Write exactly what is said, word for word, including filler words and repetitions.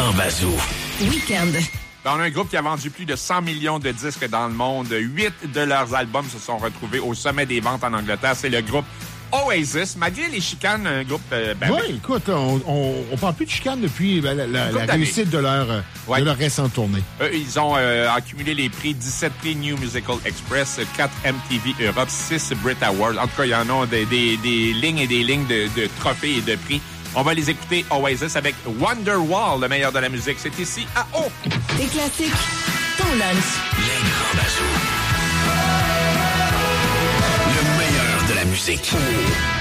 Grand Bazou. Week-end. On a un groupe qui a vendu plus de cent millions de disques dans le monde. Huit de leurs albums se sont retrouvés au sommet des ventes en Angleterre. C'est le groupe Oasis. Malgré les chicanes, un groupe... Euh, ben, oui, ben, écoute, on, on, on parle plus de chicanes depuis ben, la, la, la réussite de leur, ouais. de leur récente tournée. Euh, ils ont euh, accumulé les prix, dix-sept prix New Musical Express, quatre M T V Europe, six Brit Awards. En tout cas, il y en a des, des, des lignes et des lignes de, de trophées et de prix. On va les écouter, Oasis, avec Wonderwall, le meilleur de la musique. C'est ici à O. Des classiques, ton lunch. Les Grands Bazou. Le meilleur de la musique.